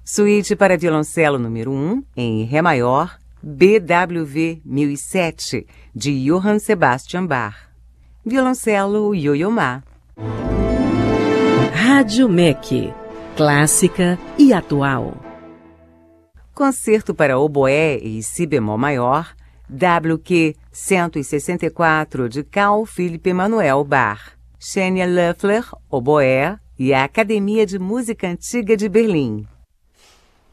Suíte para violoncelo número 1, em Ré maior, BWV 1007, de Johann Sebastian Bach. Violoncelo Yo-Yo Ma. Rádio MEC, clássica e atual. Concerto para oboé e si bemol maior, WQ 164, de Carl Philipp Emanuel Bach. Xenia Löffler, oboé, e a Academia de Música Antiga de Berlim.